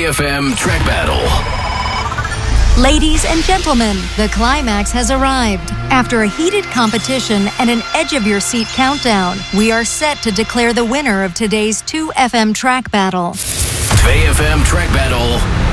FM Track Battle. Ladies and gentlemen, the climax has arrived. After a heated competition and an edge-of-your-seat countdown, we are set to declare the winner of today's 2FM Track Battle. 2FM Track Battle.